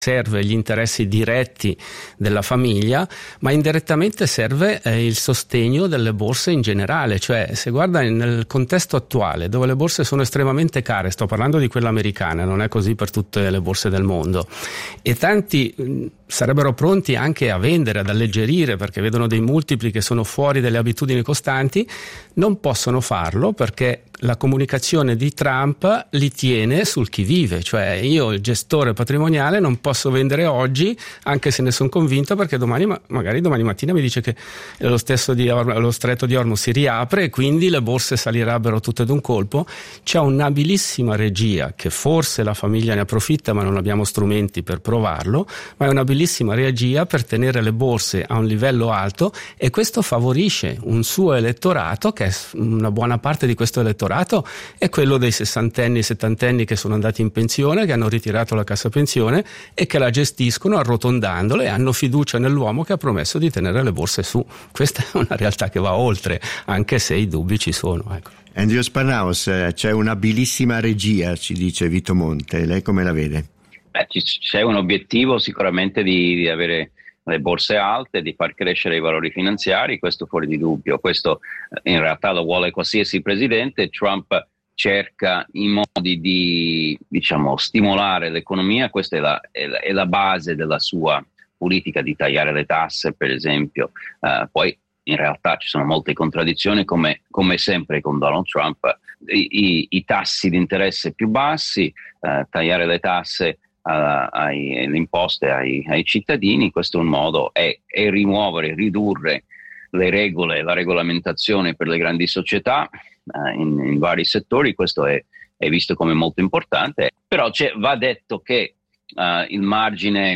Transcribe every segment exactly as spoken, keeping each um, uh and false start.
serve gli interessi diretti della famiglia, ma indirettamente serve eh, il sostegno delle borse in generale. Cioè, se guarda nel contesto attuale, dove le borse sono estremamente care, sto parlando di quella americana, non è così per tutte le borse del mondo, e tanti mh, sarebbero pronti anche a vendere, ad alleggerire, perché vedono dei multipli che sono fuori dalle abitudini costanti, non possono farlo perché la comunicazione di Trump li tiene sul chi vive. Cioè, io, il gestore patrimoniale, non posso vendere oggi, anche se ne sono convinto, perché domani, magari domani mattina mi dice che lo stesso di Or- lo stretto di Hormuz si riapre e quindi le borse salirebbero tutte d'un colpo. C'è un'abilissima regia, che forse la famiglia ne approfitta, ma non abbiamo strumenti per provarlo, ma è un'abilissima regia per tenere le borse a un livello alto, e questo favorisce un suo elettorato, che è una buona parte di questo elettorato è quello dei sessantenni e settantenni che sono andati in pensione, che hanno ritirato la cassa pensione e che la gestiscono arrotondandole, e hanno fiducia nell'uomo che ha promesso di tenere le borse su. Questa è una realtà che va oltre, anche se i dubbi ci sono, ecco. Andrew Sparnaus, c'è un'abilissima regia, ci dice Vito Monte, lei come la vede? Beh, c'è un obiettivo sicuramente di, di avere le borse alte, di far crescere i valori finanziari, questo fuori di dubbio. Questo in realtà lo vuole qualsiasi presidente. Trump cerca i modi di, diciamo, stimolare l'economia, questa è la, è la, è la base della sua politica, di tagliare le tasse, per esempio. Uh, poi in realtà ci sono molte contraddizioni, come, come sempre con Donald Trump. I, i, i tassi di interesse più bassi, uh, tagliare le tasse, Uh, ai, le imposte ai, ai cittadini, questo è un modo, è, è rimuovere, ridurre le regole, la regolamentazione per le grandi società uh, in, in vari settori. Questo è, è visto come molto importante, però c'è, va detto che uh, il margine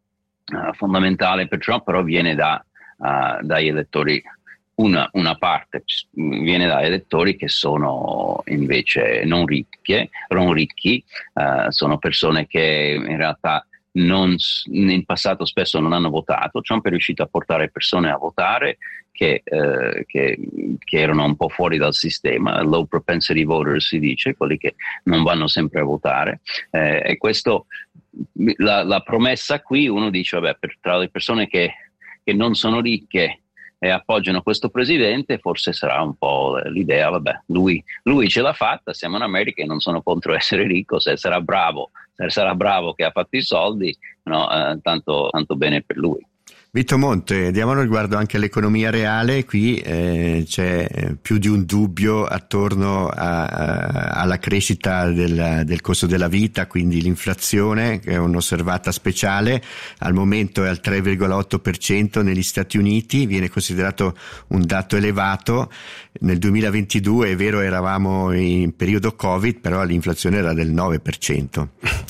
uh, fondamentale per Trump però viene da, uh, dagli elettori. Una, una parte viene da elettori che sono invece non ricche, non ricchi, uh, sono persone che in realtà non, in passato spesso non hanno votato. Trump è riuscito a portare persone a votare che, uh, che, che erano un po' fuori dal sistema, low propensity voters si dice, quelli che non vanno sempre a votare, uh, e questo, la, la promessa qui, uno dice, vabbè, per, tra le persone che, che non sono ricche e appoggiano questo presidente, forse sarà un po' l'idea, vabbè, lui, lui ce l'ha fatta, siamo in America e non sono contro essere ricco, se sarà bravo, se sarà bravo che ha fatto i soldi, no, eh, tanto, tanto bene per lui. Vito Monte, diamo un riguardo anche all'economia reale. Qui eh, c'è più di un dubbio attorno a, a, alla crescita del, del costo della vita, quindi l'inflazione, che è un'osservata speciale, al momento è al tre virgola otto per cento negli Stati Uniti, viene considerato un dato elevato. Nel duemilaventidue, è vero, eravamo in periodo Covid, però l'inflazione era del nove per cento.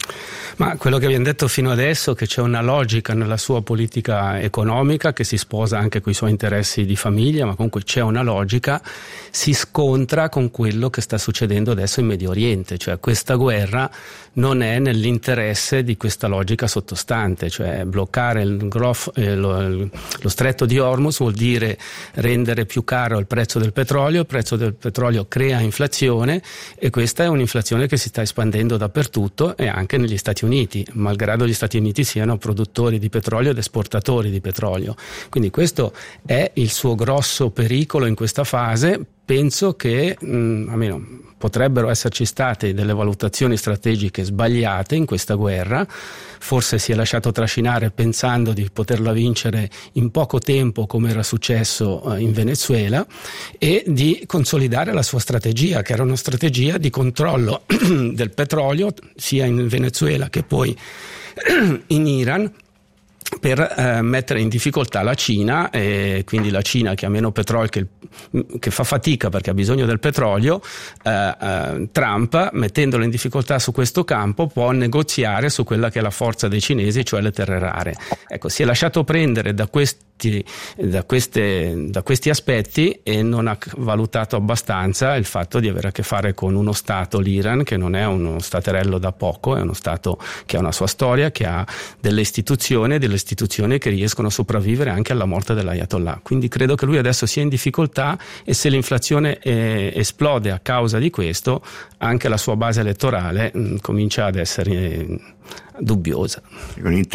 Ma quello che abbiamo detto fino adesso, che c'è una logica nella sua politica economica che si sposa anche con i suoi interessi di famiglia, ma comunque c'è una logica, si scontra con quello che sta succedendo adesso in Medio Oriente. Cioè, questa guerra non è nell'interesse di questa logica sottostante, cioè bloccare il grof, eh, lo, lo stretto di Hormuz vuol dire rendere più caro il prezzo del petrolio. Il prezzo del petrolio crea inflazione, e questa è un'inflazione che si sta espandendo dappertutto e anche negli Stati Uniti, malgrado gli Stati Uniti siano produttori di petrolio ed esportatori di petrolio. Quindi questo è il suo grosso pericolo in questa fase. Penso che mh, almeno potrebbero esserci state delle valutazioni strategiche sbagliate in questa guerra. Forse si è lasciato trascinare pensando di poterla vincere in poco tempo, come era successo in Venezuela, e di consolidare la sua strategia, che era una strategia di controllo del petrolio sia in Venezuela che poi in Iran, per eh, mettere in difficoltà la Cina, e quindi la Cina, che ha meno petrolio, che, che fa fatica perché ha bisogno del petrolio. eh, eh, Trump, mettendola in difficoltà su questo campo, può negoziare su quella che è la forza dei cinesi, cioè le terre rare. Ecco, si è lasciato prendere da questo da, queste, da questi aspetti e non ha valutato abbastanza il fatto di avere a che fare con uno Stato, l'Iran, che non è uno staterello da poco, è uno Stato che ha una sua storia, che ha delle istituzioni, delle istituzioni che riescono a sopravvivere anche alla morte dell'Ayatollah. Quindi credo che lui adesso sia in difficoltà, e se l'inflazione eh, esplode a causa di questo, anche la sua base elettorale mh, comincia ad essere eh, dubbiosa. Con